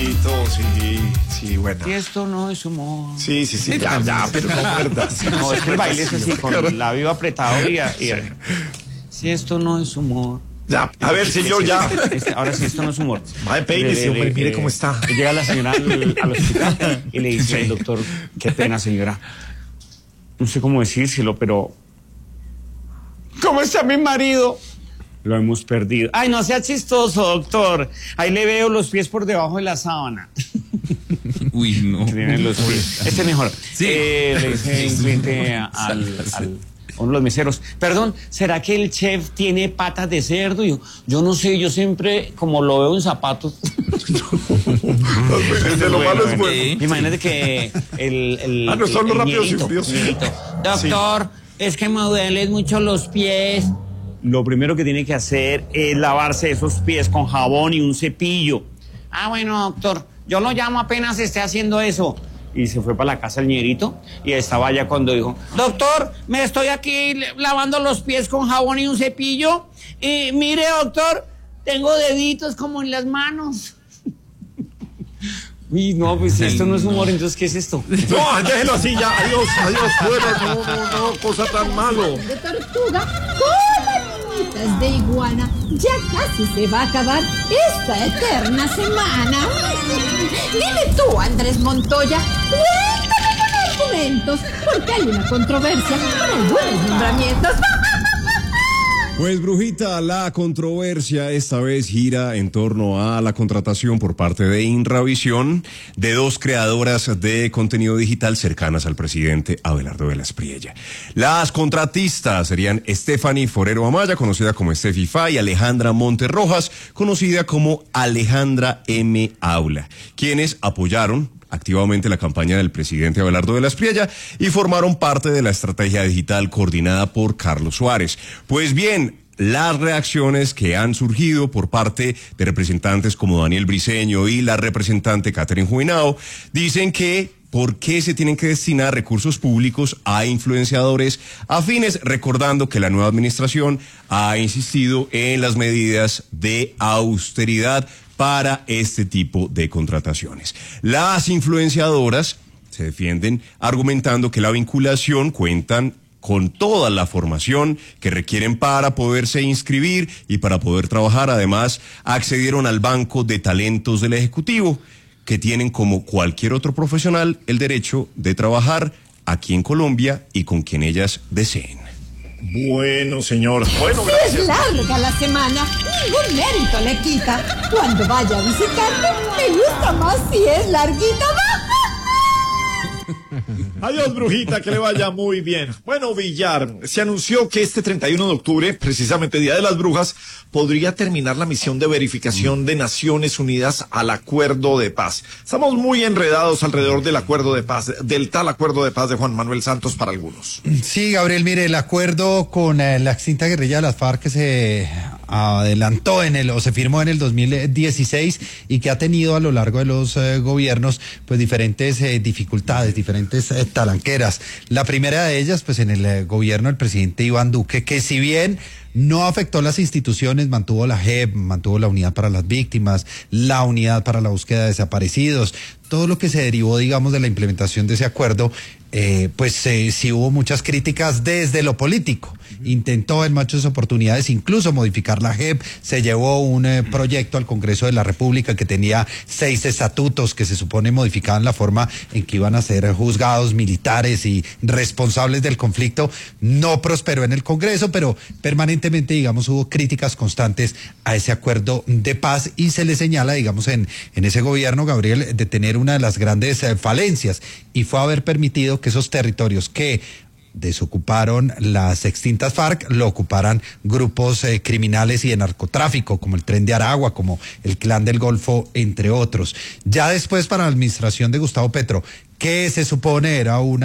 Alfredito, sí, bueno. Y esto no es humor. Sí, ya, pero no muerdas. No, es que el baile es así, con el labio apretado y si esto no es humor. Ya, a ver, señor, ya. Ahora sí, esto no es humor. Madre, peínese, hombre, mire cómo está. Llega la señora al hospital y le dice al doctor, qué pena, señora. No sé cómo decírselo, pero... ¿Cómo está mi marido? Lo hemos perdido. Ay, no sea chistoso, doctor. Ahí le veo los pies por debajo de la sábana. Uy, no. Tienen los pies. Este es mejor. Sí. Le dice un cliente a uno de los meseros, perdón, ¿será que el chef tiene patas de cerdo? Yo no sé, yo siempre, como lo veo en zapatos. De lo malo es bueno. Imagínate que no son los rápidos y furiosos. Doctor, es que me duelen mucho los pies. Lo primero que tiene que hacer es lavarse esos pies con jabón y un cepillo. Ah, bueno, doctor, yo lo llamo apenas esté haciendo eso. Y se fue para la casa el ñerito y estaba allá cuando dijo, doctor, me estoy aquí lavando los pies con jabón y un cepillo. Y mire, doctor, tengo deditos como en las manos. Uy, no, pues esto no es humor, entonces, ¿qué es esto? No, déjelo así ya, adiós, fuera, no, cosa tan malo. De tortuga con manitas de iguana, ya casi se va a acabar esta eterna semana. Dile tú, Andrés Montoya, cuéntame con argumentos, porque hay una controversia con algunos nombramientos. Pues, Brujita, la controversia esta vez gira en torno a la contratación por parte de Inravisión de dos creadoras de contenido digital cercanas al presidente Abelardo Velas Priella. Las contratistas serían Stephanie Forero Amaya, conocida como Steffi Fa, y Alejandra Monterrojas, conocida como Alejandra M. Aula, quienes apoyaron activamente la campaña del presidente Abelardo Velas Priella y formaron parte de la estrategia digital coordinada por Carlos Suárez. Pues bien, las reacciones que han surgido por parte de representantes como Daniel Briceño y la representante Catherine Juinao dicen que ¿por qué se tienen que destinar recursos públicos a influenciadores afines? Recordando que la nueva administración ha insistido en las medidas de austeridad para este tipo de contrataciones. Las influenciadoras se defienden argumentando que la vinculación cuentan con toda la formación que requieren para poderse inscribir y para poder trabajar. Además, accedieron al banco de talentos del Ejecutivo, que tienen como cualquier otro profesional el derecho de trabajar aquí en Colombia y con quien ellas deseen. Bueno, señor. Bueno, Si gracias. es larga la semana, ningún mérito le quita. Cuando vaya a visitarme, me gusta más si es larguita. Adiós, Brujita, que le vaya muy bien. Bueno, Villar, se anunció que este 31 de octubre, precisamente Día de las Brujas, podría terminar la misión de verificación de Naciones Unidas al Acuerdo de Paz. Estamos muy enredados alrededor del acuerdo de paz, del tal acuerdo de paz de Juan Manuel Santos para algunos. Sí, Gabriel, mire, el acuerdo con la extinta guerrilla de las FARC que se adelantó o se firmó en el 2016 y que ha tenido a lo largo de los gobiernos pues diferentes dificultades, diferentes talanqueras. La primera de ellas pues en el gobierno del presidente Iván Duque, que si bien no afectó las instituciones, mantuvo la JEP, mantuvo la unidad para las víctimas, la unidad para la búsqueda de desaparecidos, todo lo que se derivó, digamos, de la implementación de ese acuerdo, sí hubo muchas críticas desde lo político. Intentó en muchas oportunidades incluso modificar la JEP, se llevó un proyecto al Congreso de la República que tenía 6 estatutos que se supone modificaban la forma en que iban a ser juzgados militares y responsables del conflicto. No prosperó en el Congreso, pero permanentemente, digamos, hubo críticas constantes a ese acuerdo de paz y se le señala, digamos, en ese gobierno, Gabriel, de tener una de las grandes falencias, y fue haber permitido que esos territorios que desocuparon las extintas FARC lo ocuparan grupos criminales y de narcotráfico, como el Tren de Aragua, como el Clan del Golfo, entre otros. Ya después, para la administración de Gustavo Petro, que se supone era una